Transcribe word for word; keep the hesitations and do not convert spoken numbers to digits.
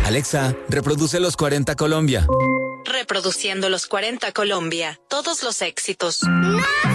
Alexa, reproduce los cuarenta Colombia. Reproduciendo los cuarenta Colombia. Todos los éxitos. ¡No!